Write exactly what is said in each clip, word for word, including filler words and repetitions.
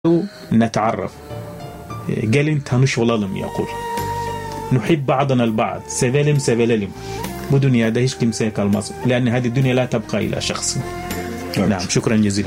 نتعرف. Gelin tanış olalım يقول. نحب بعضنا البعض. Sevelim sevelim. Bu dünyada hiç kimseye kalmaz. لأن هذه الدنيا لا تبقى إلى شخص. Evet. نعم شكرا جزيلا.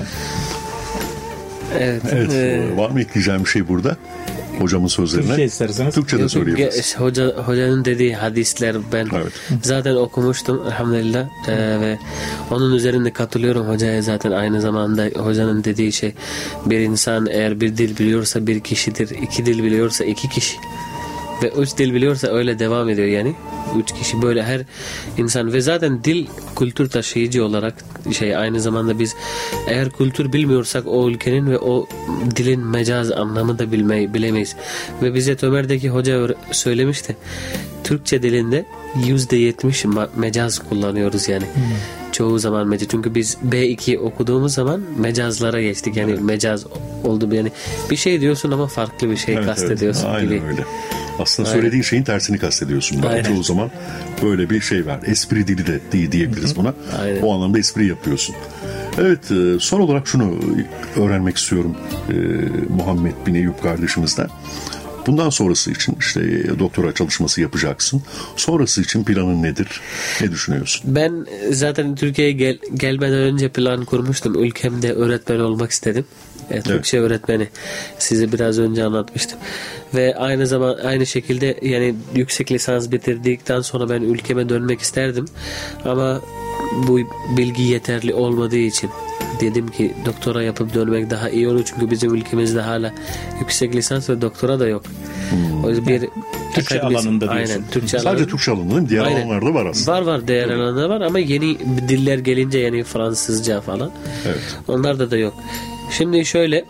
Evet. evet. E, var mı ekleyeceğim bir şey burada? Hocamın sözlerine. Türkçe isterseniz. Türkçe de söyleyebiliriz. Hoca, hocanın dediği hadisler ben evet. zaten okumuştum elhamdülillah ee, ve onun üzerinde katılıyorum hocaya. Zaten aynı zamanda hocanın dediği şey, bir insan eğer bir dil biliyorsa bir kişidir, iki dil biliyorsa iki kişi ve üç dil biliyorsa öyle devam ediyor yani. Üç kişi böyle her insan ve zaten dil kültür taşıyıcı olarak şey, aynı zamanda biz eğer kültür bilmiyorsak o ülkenin ve o dilin mecaz anlamı da bilmeyi bilemeyiz. Ve bize Tömer'deki hoca söylemişti. Türkçe dilinde yüzde yetmiş mecaz kullanıyoruz yani. Hmm. Çoğu zaman mecaz. Çünkü biz B iki okuduğumuz zaman mecazlara geçtik. Yani evet. Mecaz oldu. Yani bir şey diyorsun ama farklı bir şey evet, kastediyorsun. Evet. Aynen gibi. Öyle. Aslında Aynen. söylediğin şeyin tersini kastediyorsun. Aynen. Çoğu zaman böyle bir şey var. Espri dili de diyebiliriz buna. Aynen. O anlamda espri yapıyorsun. Evet, son olarak şunu öğrenmek istiyorum Muhammed bin Eyüp kardeşimizden. Bundan sonrası için işte doktora çalışması yapacaksın. Sonrası için planın nedir? Ne düşünüyorsun? Ben zaten Türkiye'ye gel, gelmeden önce plan kurmuştum. Ülkemde öğretmen olmak istedim. E, Türkçe evet. öğretmeni. Size biraz önce anlatmıştım. Ve aynı zaman aynı şekilde yani yüksek lisans bitirdikten sonra ben ülkeme dönmek isterdim. Ama bu bilgi yeterli olmadığı için dedim ki doktora yapıp dönmek daha iyi olur. Çünkü bizim ülkemizde hala yüksek lisans ve doktora da yok. Hmm. O yüzden bir Türkçe alanında diyorsun. Aynen, Türkçe Sadece alanında. Türkçe alanında değil mi? Diğer aynen. alanlarda var aslında. Var var diğer evet. alanlarda var ama yeni diller gelince yani Fransızca falan. Evet. Onlarda da yok. Şimdi şöyle,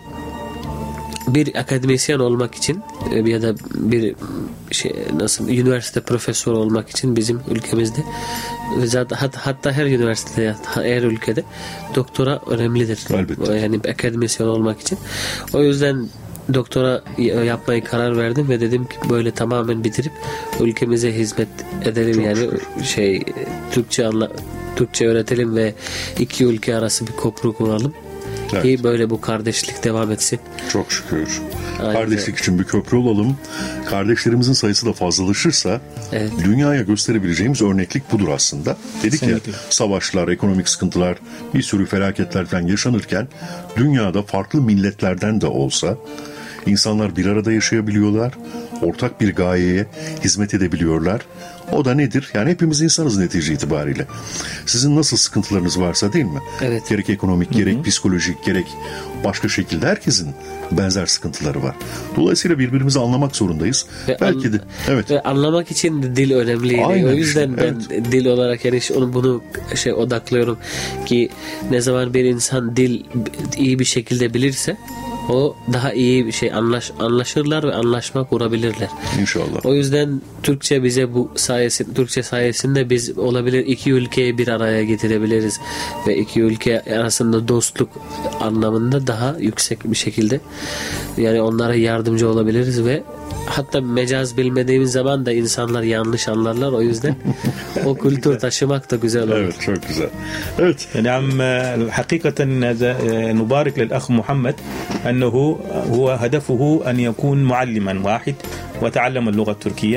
bir akademisyen olmak için ya da bir şey nasıl üniversite profesör olmak için bizim ülkemizde ve zaten hat, hatta her üniversitede, her ülkede doktora önemlidir. Elbette. Yani akademisyen olmak için. O yüzden doktora yapmaya karar verdim ve dedim ki böyle tamamen bitirip ülkemize hizmet edelim. Çok yani şükür. şey Türkçe anla, Türkçe öğretelim ve iki ülke arası bir köprü kuralım. Evet. Ki böyle bu kardeşlik devam etsin. Çok şükür. Aynen. Kardeşlik için bir köprü olalım. Kardeşlerimizin sayısı da fazlalaşırsa evet. dünyaya gösterebileceğimiz örneklik budur aslında. Dedik Kesinlikle. ya savaşlar, ekonomik sıkıntılar, bir sürü felaketler falan yaşanırken dünyada farklı milletlerden de olsa insanlar bir arada yaşayabiliyorlar. Ortak bir gayeye hizmet edebiliyorlar. O da nedir? Yani hepimiz insanız netice itibariyle. Sizin nasıl sıkıntılarınız varsa değil mi? Evet. Gerek ekonomik, Hı-hı. gerek psikolojik, gerek başka şekilde herkesin benzer sıkıntıları var. Dolayısıyla birbirimizi anlamak zorundayız. Ve Belki an, de evet. Ve anlamak için de dil önemli. Aynen o yüzden işte, ben evet. dil olarak yani onu bunu şey odaklıyorum ki ne zaman bir insan dil iyi bir şekilde bilirse o daha iyi bir şey anlaş, anlaşırlar ve anlaşma kurabilirler. İnşallah. O yüzden Türkçe bize bu sayesinde Türkçe sayesinde biz olabilir iki ülkeyi bir araya getirebiliriz ve iki ülke arasında dostluk anlamında daha yüksek bir şekilde yani onlara yardımcı olabiliriz ve hatta mecaz bilmediğimiz zaman da insanlar yanlış anlarlar. O yüzden o kültür taşımak da güzel olur. Evet, çok güzel. Evet. نعم حقيقة نبارك للأخ محمد أنه هو هدفه أن يكون معلما واحد وتعلم اللغة التركية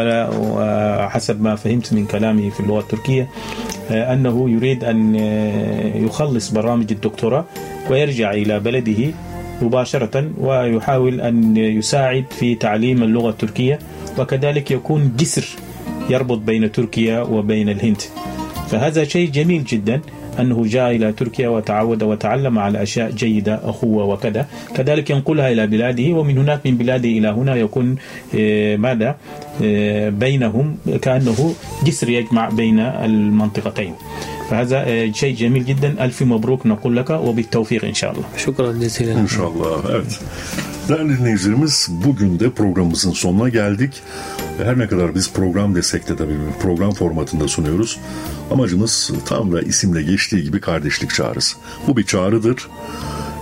وحسب ما فهمت من كلامه في اللغة التركية أنه يريد أن يخلص برامج الدكتوراه ويرجع إلى بلده مباشرة ويحاول أن يساعد في تعليم اللغة التركية وكذلك يكون جسر يربط بين تركيا وبين الهند فهذا شيء جميل جدا أنه جاء إلى تركيا وتعود وتعلم على أشياء جيدة أخوة وكذا كذلك ينقلها إلى بلاده ومن هناك من بلاده إلى هنا يكون ماذا بينهم كأنه جسر يجمع بين المنطقتين فهذا شيء جميل جدا ألف مبروك نقول لك وبالتوفيق إن شاء الله. شكرا جزيلا. İnşallah. Evet. Değerli dinleyicilerimiz, bugün de programımızın sonuna geldik. Her ne kadar biz program desek de tabii program formatında sunuyoruz. Amacımız tam da isimle geçtiği gibi kardeşlik çağrısı. Bu bir çağrıdır.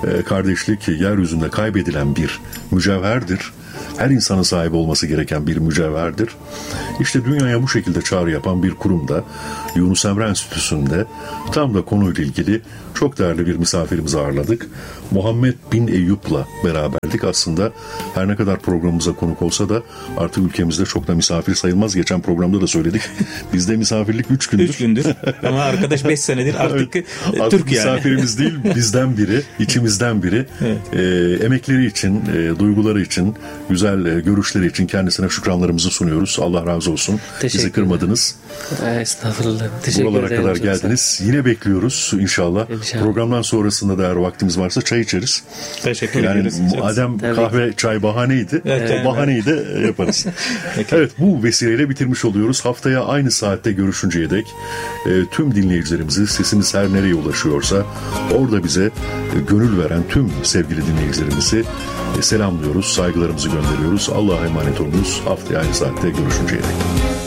kardeşlik yeryüzünde kaybedilen bir mücevherdir. Her insanın sahip olması gereken bir mücevherdir. İşte dünyaya bu şekilde çağrı yapan bir kurumda, Yunus Emre Enstitüsü'nde tam da konuyla ilgili çok değerli bir misafirimizi ağırladık. Muhammed bin Eyyub'la beraberdik. Aslında her ne kadar programımıza konuk olsa da artık ülkemizde çok da misafir sayılmaz. Geçen programda da söyledik. Bizde misafirlik üç gündür. Üç gündür. Ama arkadaş beş senedir artık evet. Türk artık yani. Misafirimiz değil, bizden biri, içimizden biri. Evet. E, emekleri için, e, duyguları için, güzel e, görüşleri için kendisine şükranlarımızı sunuyoruz. Allah razı olsun. Bizi kırmadınız. Estağfurullah. Teşekkür Buralara ederim. kadar geldiniz. Yine bekliyoruz inşallah. İnşallah. Programdan sonrasında da eğer vaktimiz varsa çay içeriz. Teşekkür yani ederiz. Madem Tabii. kahve, çay bahaneydi. Evet, o bahaneyi de yaparız. Evet, bu vesileyle bitirmiş oluyoruz. Haftaya aynı saatte görüşünceye dek e, tüm dinleyicilerimizi, sesimiz her nereye ulaşıyorsa orada bize e, gönül veren tüm sevgili dinleyicilerimizi e, selamlıyoruz. Saygılarımızı gönderiyoruz. Allah'a emanet olunuz. Haftaya aynı saatte görüşünceye dek.